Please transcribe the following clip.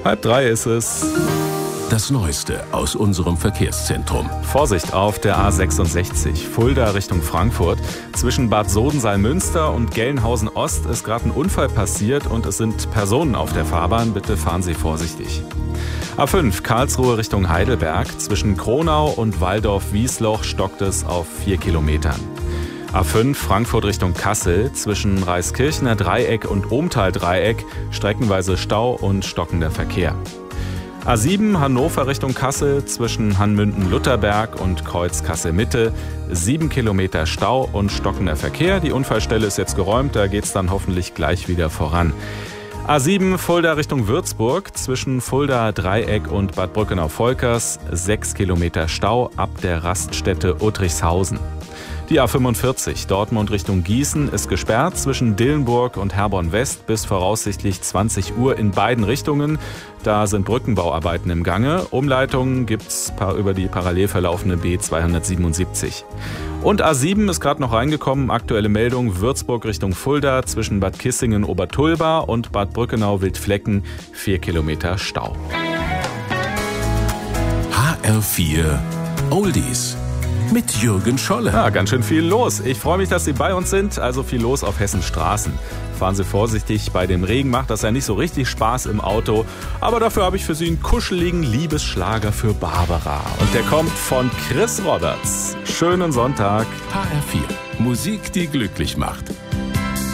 2:30 ist es. Das Neueste aus unserem Verkehrszentrum. Vorsicht auf der A66, Fulda Richtung Frankfurt. Zwischen Bad Sodensaal-Münster und Gelnhausen-Ost ist gerade ein Unfall passiert und es sind Personen auf der Fahrbahn. Bitte fahren Sie vorsichtig. A5, Karlsruhe Richtung Heidelberg. Zwischen Kronau und Walldorf-Wiesloch stockt es auf 4 Kilometern. A5, Frankfurt Richtung Kassel. Zwischen Reiskirchener Dreieck und Ohmtal-Dreieck streckenweise Stau und stockender Verkehr. A7 Hannover Richtung Kassel zwischen Hanmünden-Lutherberg und Kreuz Kassel-Mitte. 7 Kilometer Stau und stockender Verkehr. Die Unfallstelle ist jetzt geräumt, da geht's dann hoffentlich gleich wieder voran. A7 Fulda Richtung Würzburg zwischen Fulda Dreieck und Bad Brückenau-Volkers. 6 Kilometer Stau ab der Raststätte Uttrichshausen. Die A45 Dortmund Richtung Gießen ist gesperrt zwischen Dillenburg und Herborn-West bis voraussichtlich 20 Uhr in beiden Richtungen. Da sind Brückenbauarbeiten im Gange. Umleitungen gibt's über die parallel verlaufende B277. Und A7 ist gerade noch reingekommen. Aktuelle Meldung: Würzburg Richtung Fulda zwischen Bad Kissingen-Obertulba und Bad Brückenau-Wildflecken 4 Kilometer Stau. HR4 Oldies mit Jürgen Scholle. Ja, ganz schön viel los. Ich freue mich, dass Sie bei uns sind. Also viel los auf Hessens Straßen. Fahren Sie vorsichtig. Bei dem Regen macht das ja nicht so richtig Spaß im Auto. Aber dafür habe ich für Sie einen kuscheligen Liebesschlager für Barbara. Und der kommt von Chris Roberts. Schönen Sonntag. HR4 Musik, die glücklich macht.